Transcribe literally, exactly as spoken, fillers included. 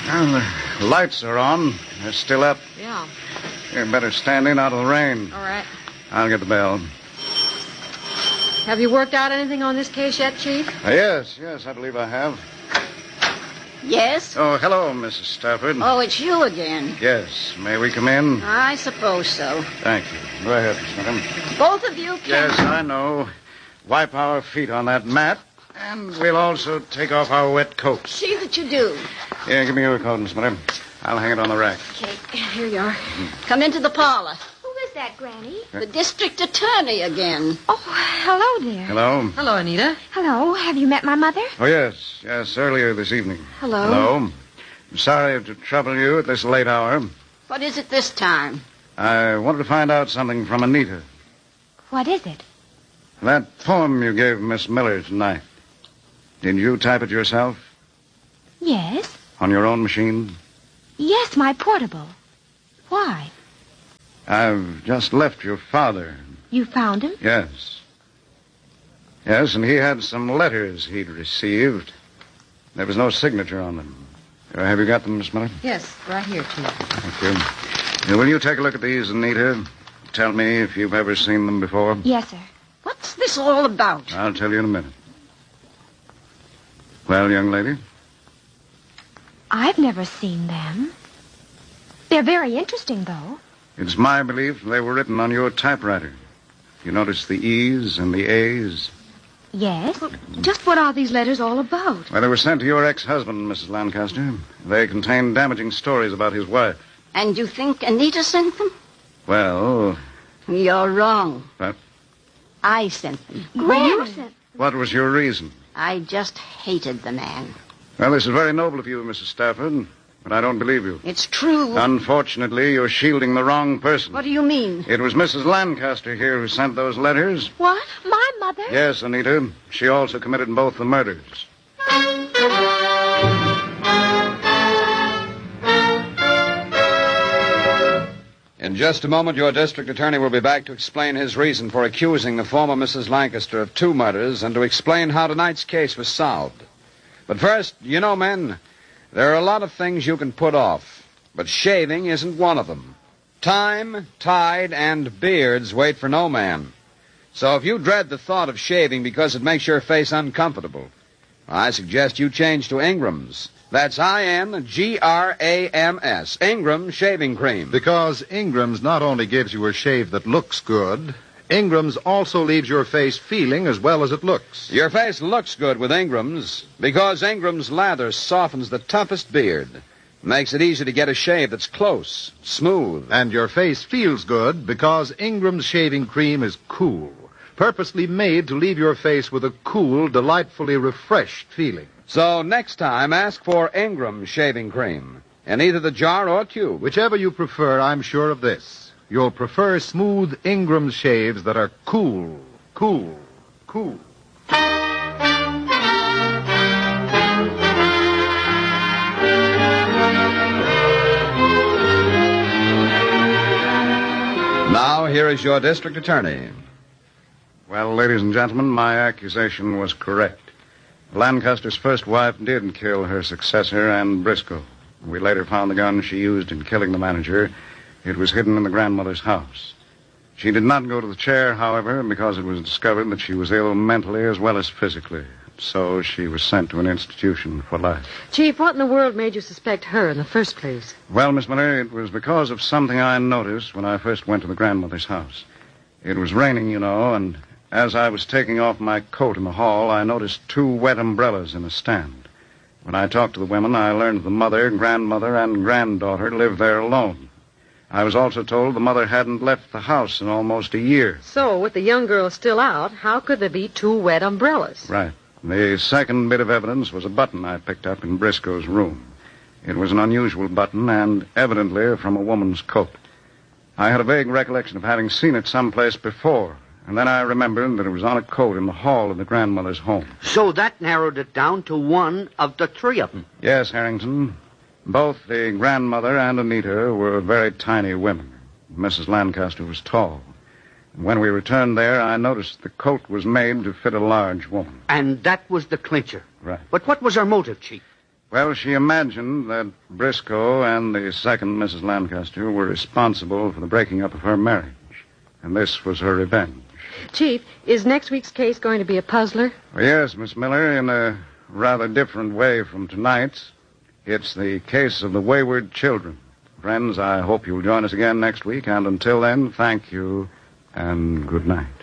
Well, the lights are on. They're still up. Yeah. You better stand in out of the rain. All right. I'll get the bell. Have you worked out anything on this case yet, Chief? Uh, yes, yes, I believe I have. Yes? Oh, hello, Missus Stafford. Oh, it's you again. Yes. May we come in? I suppose so. Thank you. Go ahead, Miss Madam. Both of you can... Yes, I know. Wipe our feet on that mat, and we'll also take off our wet coats. See that you do. Here, give me your coat, Miss Madam. I'll hang it on the rack. Okay, here you are. Come into the parlor. Who is that, Granny? The district attorney again. Oh, hello there. Hello. Hello, Anita. Hello. Have you met my mother? Oh, yes. Yes, earlier this evening. Hello. Hello. I'm sorry to trouble you at this late hour. What is it this time? I wanted to find out something from Anita. What is it? That poem you gave Miss Miller tonight. Did you type it yourself? Yes. On your own machine? Yes, my portable. Why? I've just left your father. You found him? Yes. Yes, and he had some letters he'd received. There was no signature on them. Uh, have you got them, Miss Miller? Yes, right here, Chief. Thank you. Now, will you take a look at these, Anita? Tell me if you've ever seen them before. Yes, sir. What's this all about? I'll tell you in a minute. Well, young lady? I've never seen them. They're very interesting, though. It's my belief they were written on your typewriter. You notice the E's and the A's? Yes. Well, just what are these letters all about? Well, they were sent to your ex-husband, Missus Lancaster. They contain damaging stories about his wife. And you think Anita sent them? Well... You're wrong. What? I sent them. You sent... What was your reason? I just hated the man. Well, this is very noble of you, Missus Stafford, but I don't believe you. It's true. Unfortunately, you're shielding the wrong person. What do you mean? It was Missus Lancaster here who sent those letters. What? My mother? Yes, Anita. She also committed both the murders. In just a moment, your district attorney will be back to explain his reason for accusing the former Missus Lancaster of two murders and to explain how tonight's case was solved. But first, you know, men, there are a lot of things you can put off, but shaving isn't one of them. Time, tide, and beards wait for no man. So if you dread the thought of shaving because it makes your face uncomfortable, I suggest you change to Ingram's. That's I N G R A M S, Ingram's Shaving Cream. Because Ingram's not only gives you a shave that looks good, Ingram's also leaves your face feeling as well as it looks. Your face looks good with Ingram's because Ingram's lather softens the toughest beard, makes it easy to get a shave that's close, smooth. And your face feels good because Ingram's Shaving Cream is cool, purposely made to leave your face with a cool, delightfully refreshed feeling. So next time, ask for Ingram's Shaving Cream in either the jar or tube. Whichever you prefer, I'm sure of this. You'll prefer smooth Ingram's shaves that are cool, cool, cool. Now, here is your district attorney. Well, ladies and gentlemen, my accusation was correct. Lancaster's first wife did kill her successor, Anne Briscoe. We later found the gun she used in killing the manager. It was hidden in the grandmother's house. She did not go to the chair, however, because it was discovered that she was ill mentally as well as physically. So she was sent to an institution for life. Chief, what in the world made you suspect her in the first place? Well, Miss Miller, it was because of something I noticed when I first went to the grandmother's house. It was raining, you know, and as I was taking off my coat in the hall, I noticed two wet umbrellas in a stand. When I talked to the women, I learned the mother, grandmother, and granddaughter lived there alone. I was also told the mother hadn't left the house in almost a year. So, with the young girl still out, how could there be two wet umbrellas? Right. The second bit of evidence was a button I picked up in Briscoe's room. It was an unusual button and evidently from a woman's coat. I had a vague recollection of having seen it someplace before, and then I remembered that it was on a coat in the hall of the grandmother's home. So that narrowed it down to one of the three of them. Yes, Harrington. Both the grandmother and Anita were very tiny women. Missus Lancaster was tall. When we returned there, I noticed the coat was made to fit a large woman. And that was the clincher. Right. But what was her motive, Chief? Well, she imagined that Briscoe and the second Missus Lancaster were responsible for the breaking up of her marriage. And this was her revenge. Chief, is next week's case going to be a puzzler? Well, yes, Miss Miller, in a rather different way from tonight's. It's the case of the wayward children. Friends, I hope you'll join us again next week. And until then, thank you and good night.